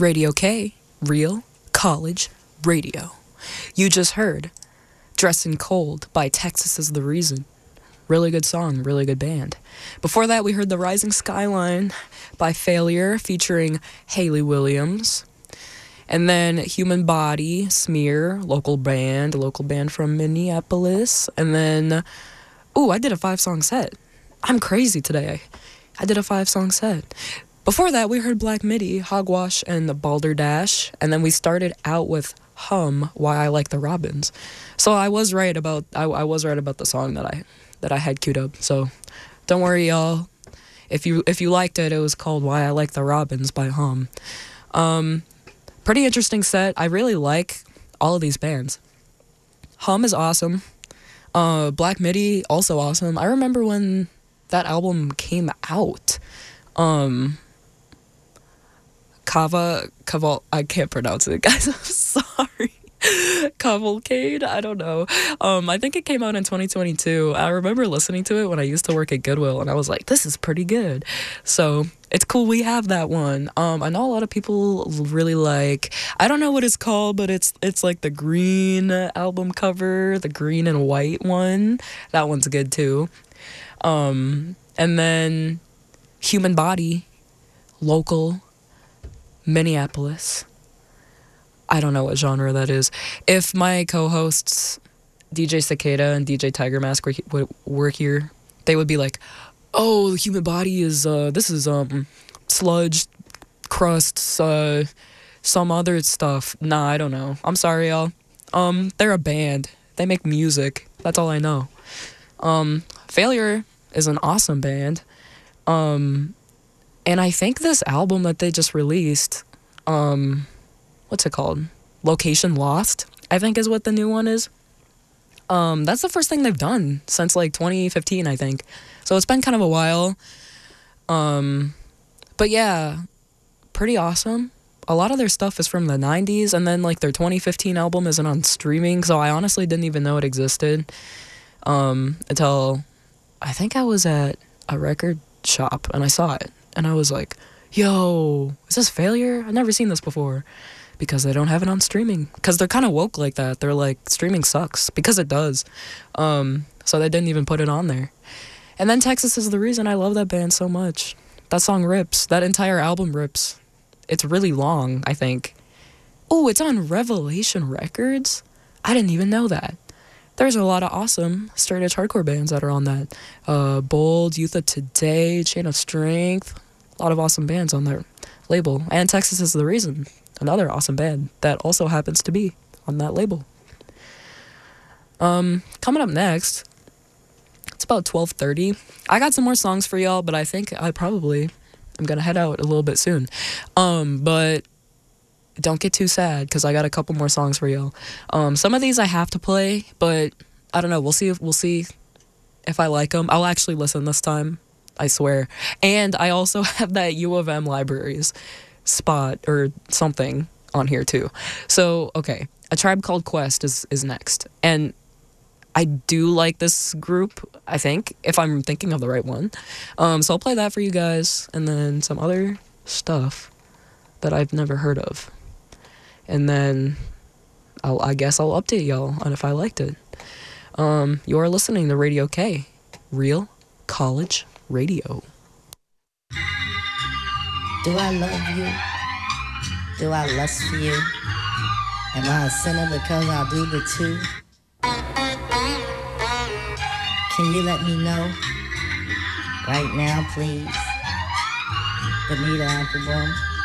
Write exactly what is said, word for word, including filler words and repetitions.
Radio K, Real College Radio. You just heard Dressed in Cold by Texas Is the Reason. Really good song, really good band. Before that, we heard The Rising Skyline by Failure featuring Hayley Williams. And then Human Body, Smear, local band, a local band from Minneapolis. And then, ooh, I did a five-song set. I'm crazy today. I did a five-song set. Before that, we heard Black Midi, Hogwash, and Balderdash. And then we started out with Hum, Why I Like the Robins. So I was right about I, I was right about the song that I that I had queued up. So don't worry, y'all. If you if you liked it, it was called Why I Like the Robins by Hum. Um, pretty interesting set. I really like all of these bands. Hum is awesome. Uh, Black Midi also awesome. I remember when that album came out. Um, Kava, Caval, I can't pronounce it, guys. I'm sorry. Cavalcade? I don't know. Um, I think it came out in twenty twenty-two. I remember listening to it when I used to work at Goodwill, and I was like, this is pretty good. So it's cool we have that one. Um, I know a lot of people really like, I don't know what it's called, but it's it's like the green album cover, the green and white one. That one's good too. Um, and then Human Body, local, Minneapolis. I don't know what genre that is. If my co-hosts, D J Cicada and D J Tiger Mask, were, he- were here, they would be like, oh, Human Body is, uh, this is um, sludge, crusts, uh, some other stuff. Nah, I don't know. I'm sorry, y'all. Um, they're a band. They make music. That's all I know. Um, Failure is an awesome band. Um, and I think this album that they just released, um, what's it called? Location Lost, I think is what the new one is. Um, that's the first thing they've done since like twenty fifteen, I think. So it's been kind of a while. Um, but yeah, pretty awesome. A lot of their stuff is from the nineties, and then like their twenty fifteen album isn't on streaming, so I honestly didn't even know it existed um, until I think I was at a record shop and I saw it, and I was like, yo, is this Failure? I've never seen this before. Because they don't have it on streaming. Because they're kind of woke like that. They're like, streaming sucks. Because it does. Um, so they didn't even put it on there. And then Texas Is the Reason. I love that band so much. That song rips. That entire album rips. It's really long, I think. Oh, it's on Revelation Records? I didn't even know that. There's a lot of awesome straight edge hardcore bands that are on that. Uh, Bold, Youth of Today, Chain of Strength. A lot of awesome bands on their label. And Texas Is the Reason. Another awesome band that also happens to be on that label. Um, coming up next, it's about twelve thirty. I got some more songs for y'all, but I think I probably am going to head out a little bit soon. Um, but don't get too sad, because I got a couple more songs for y'all. Um, some of these I have to play, but I don't know. We'll see if, we'll see if I like them. I'll actually listen this time, I swear. And I also have that U of M Libraries spot or something on here too. So, okay, A Tribe Called Quest is, is next. And I do like this group, I think, if I'm thinking of the right one. Um, so I'll play that for you guys, and then some other stuff that I've never heard of. And then I'll, I guess I'll update y'all on if I liked it. Um, you are listening to Radio K, Real College Radio. Do I love you? Do I lust for you? Am I a sinner because I do the two? Can you let me know? Right now, please. Bonita Applebum.